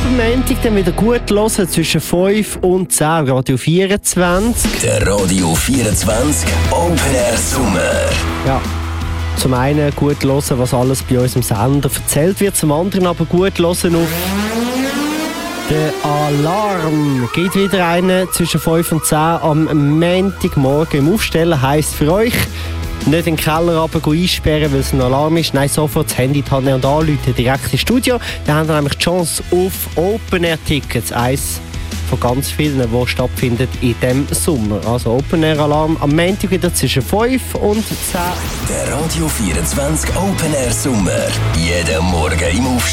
am Montag dann wieder gut hören zwischen 5 und 10, Radio 24. Der Radio 24 Open Air Sommer. Ja. Zum einen gut hören, was alles bei uns im Sender erzählt wird, zum anderen aber gut hören auf den Alarm. Geht wieder einen zwischen 5 und 10 am Montagmorgen im Aufstellen. Heisst für euch, nicht in den Keller runter einsperren, weil es ein Alarm ist. Nein, sofort das Handy in die Hand nehmen und anrufen, direkt ins Studio. Dann haben wir nämlich die Chance auf Open-Air-Tickets. Eins von ganz vielen, die stattfindet in diesem Sommer. Also Open-Air-Alarm am Montag wieder zwischen 5 und 10. Der Radio 24 Open Air Sommer. Jeden Morgen im Aufstellen.